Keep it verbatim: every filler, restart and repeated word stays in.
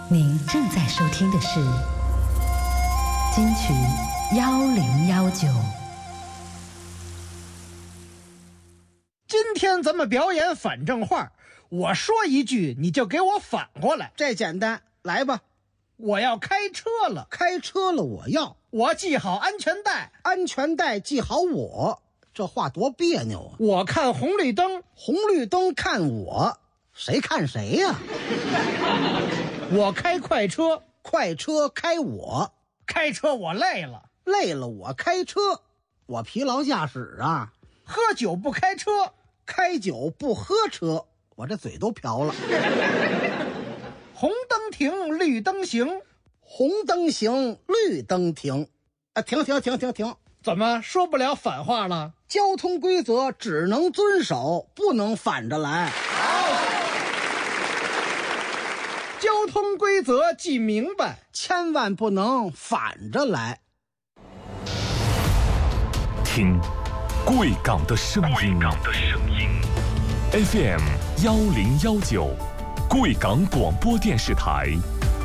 您正在收听的是金曲幺零幺九。 今天咱们表演反正话，我说一句你就给我反过来。 这简单，来吧。 我要开车了， 开车了，我要我系好安全带， 安全带系好我。这话多别扭啊！ 我看红绿灯， 红绿灯看我，谁看谁呀、啊？ 我开快车， 快车开我， 开车我累了， 累了我开车，我疲劳驾驶啊。 喝酒不开车， 开酒不喝车，我这嘴都瓢了。 红灯停，绿灯行， 红灯行，绿灯停，啊，停停停停停！ 怎么说不了反话了？ 交通规则只能遵守，不能反着来。 交通规则记明白， 千万不能反着来。 听贵港的声音，贵港的声音 ，F M 幺零幺九，贵港广播电视台。